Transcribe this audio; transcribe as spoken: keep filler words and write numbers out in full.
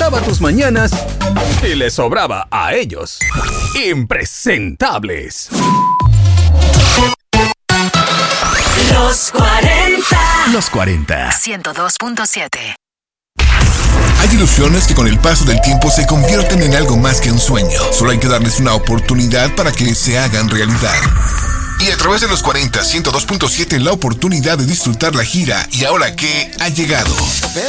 calentaba tus mañanas y les sobraba a ellos. Impresentables. Los cuarenta. Los cuarenta. ciento dos punto siete. Hay ilusiones que con el paso del tiempo se convierten en algo más que un sueño. Solo hay que darles una oportunidad para que se hagan realidad. Y a través de los cuarenta, ciento dos punto siete, la oportunidad de disfrutar la gira Y Ahora Qué ha llegado.